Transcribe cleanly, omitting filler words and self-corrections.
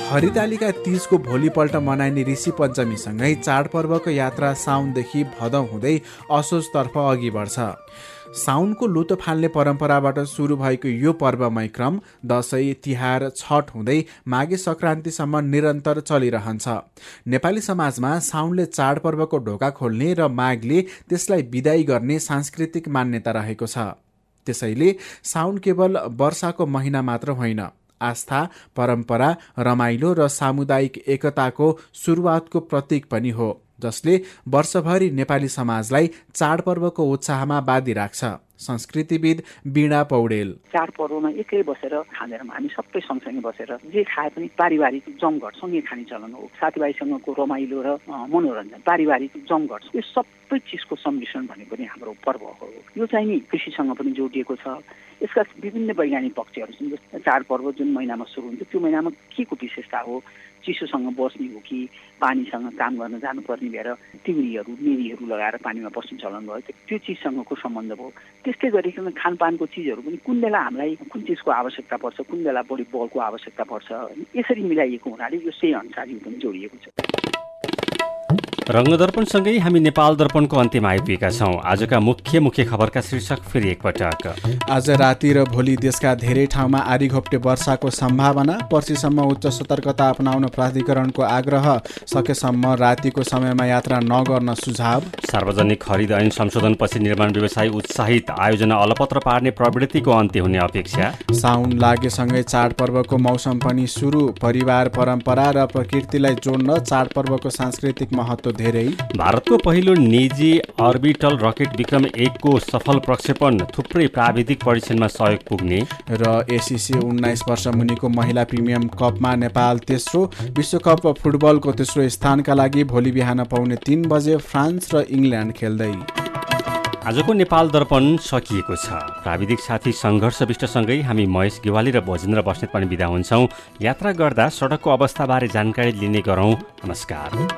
हरितालिका तीजको भोलिपल्ट मनाइने ऋषि पञ्चमीसँगै चाडपर्वको यात्रा साउनदेखि भदौ हुँदै असोजतर्फ अघि बढ्छ। साउनको लुतो फाल्ने परम्पराबाट सुरु भएको यो पर्वमय क्रम दशैँ, तिहार, छठ हुँदै माघे सङ्क्रान्तिसम्म निरन्तर चलिरहन्छ। नेपाली समाजमा साउनले चाडपर्वको ढोका खोल्ने र माघले त्यसलाई बिदाई गर्ने सांस्कृतिक मान्यता रहेको छ। त्यसैले साउन केवल वर्षाको महिना मात्र होइन, आस्था, परम्परा, रमाइलो र सामुदायिक एकताको सुरुवातको प्रतीक पनि हो, जसले वर्षभरि नेपाली समाजलाई चाडपर्वको उत्साहमा बाँधि राख्छ। संस्कृतिविद वीणा पौडेल: चाडपर्वमा एक्लै बसेर खाँदैनौँ, हामी सबै सँगसँगै बसेर जे खाए पनि पारिवारिक जमघट सँगै खाने चलन हो। साथीभाइसँगको रमाइलो र मनोरञ्जन, पारिवारिक जमघट, यो सबै चिजको सम्मिश्रण भनेको नि हाम्रो पर्व हो। यो चाहिँ नि कृषिसँग पनि जोडिएको छ। यसका विभिन्न वैज्ञानिक पक्षहरू छन्। जस्तो चाडपर्व जुन महिनामा सुरु हुन्छ त्यो महिनामा के को विशेषता हो, चिसोसँग बस्ने हो कि पानीसँग काम गर्न जानुपर्ने भएर तिउरीहरू, मेरीहरू लगाएर पानीमा बस्ने चलन भयो, त्यो चिजसँगको सम्बन्ध भयो। त्यस्तै गरिकन खानपानको चिजहरू पनि कुन बेला हामीलाई कुन चिजको आवश्यकता पर्छ, कुन बेला बढी बलको आवश्यकता पर्छ, यसरी मिलाइएको हुनाले यो सही अनुसार यो पनि जोडिएको छ। रङ्गदर्पणसँगै हामी नेपाल दर्पणको अन्त्यमा आइपुगेका छौँ। आजका मुख्य खबरका शीर्षक फेरि एकपटक। आज राति र भोलि देशका धेरै ठाउँमा आँधीघोप्टे वर्षाको सम्भावना, पर्सिसम्म उच्च सतर्कता अपनाउन प्राधिकरणको आग्रह, सकेसम्म रातिको समयमा यात्रा नगर्न सुझाव। सार्वजनिक खरिद ऐन संशोधनपछि निर्माण व्यवसायी उत्साहित, आयोजना अलपत्र पार्ने प्रवृत्तिको अन्त्य हुने अपेक्षा। साउन लागेसँगै चाडपर्वको मौसम पनि सुरु, परिवार, परम्परा र प्रकृतिलाई जोड्न चाडपर्वको सांस्कृतिक महत्त्व धेरै। भारतको पहिलो निजी अर्बिटल रकेट विक्रम 1 को सफल प्रक्षेपण, थुप्रै प्राविधिक परीक्षणमा सहयोग पुग्ने। र एसिसी 19 वर्ष मुनिको महिला प्रिमियम कपमा नेपाल तेस्रो, विश्वकप फुटबलको तेस्रो स्थानका लागि भोलि बिहान पाउने 3 बजे फ्रान्स र इङ्ल्यान्ड खेल्दै। आजको नेपाल दर्पण सकिएको छ। प्राविधिक साथी सङ्घर्ष विष्टसँगै हामी महेश गेवाली र भजेन्द्र बस्नेत पनि बिदा हुन्छौँ। यात्रा गर्दा सडकको अवस्थाबारे जानकारी लिने गरौँ। नमस्कार।